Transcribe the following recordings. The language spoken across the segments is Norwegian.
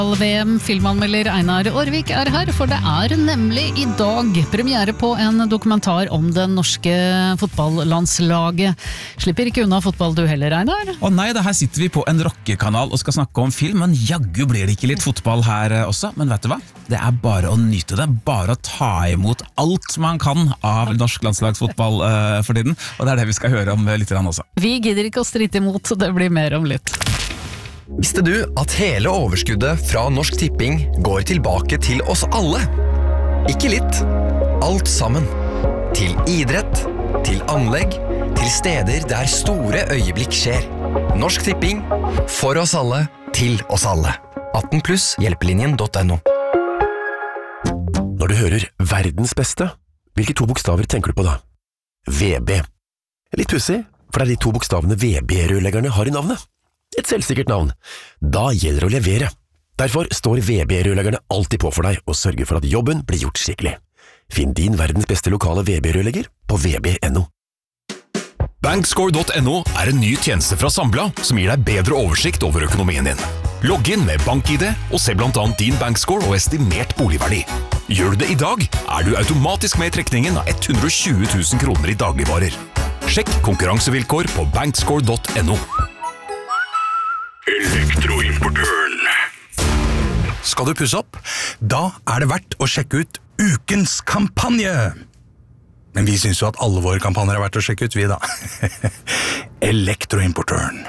VM, filmanmelder Einar Aarvik her, for det nemlig I dag premiere på en dokumentar om det norske fotballandslaget. Slipper ikke unna fotball du heller, Einar? Nei, her sitter vi på en rockekanal og skal snakke om film, men jaggu blir det ikke litt fotball her også. Men vet du hva? Det bare å nyte det, bare å ta imot alt man kan av norsk landslagsfotball for tiden, og det det vi skal høre om litt også. Vi gidder ikke å stride imot, det blir mer om litt. Visste du at hele overskuddet fra Norsk Tipping går tilbake til oss alle? Ikke litt, alt sammen. Til idrett, til anlegg, til steder der store øyeblikk skjer. Norsk Tipping, for oss alle, til oss alle. 18+ hjelpelinjen.no. Når du hører verdens beste, hvilke 2 bokstaver tenker du på da? VB. Litt pussig, for det de 2 bokstavene VB-rørleggerne har I navnet. Et selvsikkert navn. Da gjelder det å levere. Derfor står VB-rørleggerne alltid på for deg og sørger for at jobben blir gjort skikkelig. Finn din verdens beste lokale VB-rørlegger på vb.no. Bankscore.no en ny tjeneste fra Sambla som gir deg bedre oversikt over økonomien din. Logg inn med BankID og se blant annet din bankscore og estimert boligverdi. Gjør du det I dag, du automatisk med I trekningen av 120 000 kroner I dagligvarer. Sjekk konkurransevilkår på bankscore.no. Elektroimportøren. Skal du pusse opp? Da det verdt å sjekke ut ukens kampanje. Men vi synes jo at alle våre kampanjer verdt å sjekke ut, vi da. Elektroimportøren.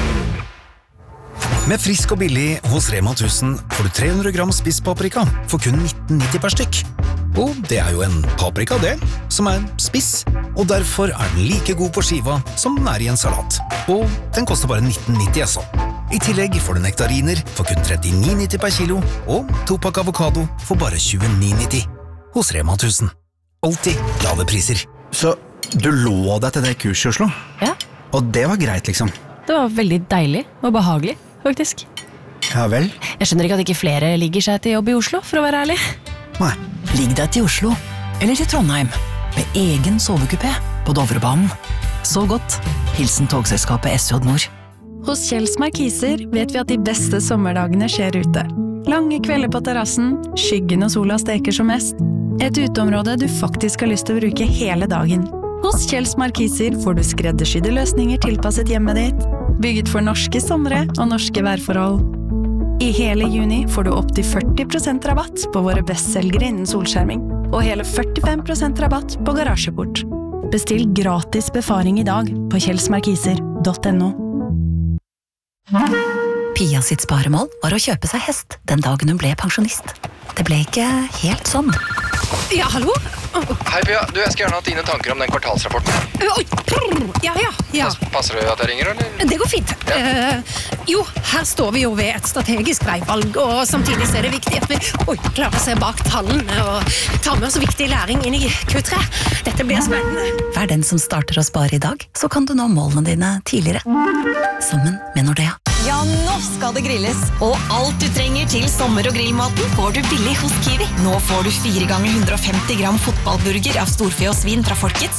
Med frisk og billig hos Rema 1000 får du 300 gram spisspaprika for kun 19,90 per stykk. Og det jo en paprika det, som spiss, og derfor den like god på skiva som den I en salat. Og den koster bare 19,90 altså. I tillegg får du nektariner for kun 39,90 per kilo, og 2-pakk avokado for bare 29,90 hos Rema 1000. Alltid lave priser. Så du lå deg til det kurset I Oslo? Ja. Og det var greit liksom? Det var veldig deilig og behagelig, faktisk. Ja vel? Jeg skjønner ikke at ikke flere ligger seg til jobb I Oslo, for å være ærlig. Nei. Ligg deg til Oslo, eller til Trondheim, med egen sovekupé på Dovrebanen. Så godt. Hilsen togselskapet SJ Nord. Hos Kjells Markiser vet vi at de beste sommerdagene skjer ute. Lange kvelder på terrassen, skyggen og sola steker som mest. Et uteområde du faktisk har lyst til å bruke hele dagen. Hos Kjells Markiser får du skreddersydde løsninger tilpasset hjemmet ditt, bygget for norske somre og norske værforhold. I hele juni får du opp til 40% rabatt på våre bestselgere innen solskjerming, og hele 45% rabatt på garasjeport. Bestill gratis befaring I dag på kjellsmarkiser.no. Pia sitt sparemål var å kjøpe seg hest den dagen hun ble pensjonist. Det ble ikke helt sånn. Ja, hallo? Hei Pia, jeg skal gjerne ha dine tanker om den kvartalsrapporten. Oi, ja. Passer det at jeg ringer, eller? Det går fint. Ja. Jo, her står vi jo ved et strategisk veivalg, og samtidig det viktig at vi klarer å se bak tallene og ta med oss viktig læring inn I Q3. Dette blir spennende. Vær den som starter å spare I dag, så kan du nå målene dine tidligere. Sammen med Nordea. Ja, nå skal det grilles. Og alt du trenger til sommer- og grillmaten får du billig hos Kiwi. Nå får du 4 ganger 150 gram fotballburger av storfe og svin fra Folkets